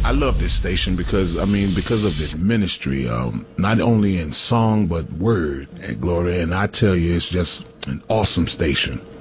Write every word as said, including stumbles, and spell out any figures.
I love this station because, I mean, because of its ministry, um, not only in song, but word at Gloria. And I tell you, it's just an awesome station.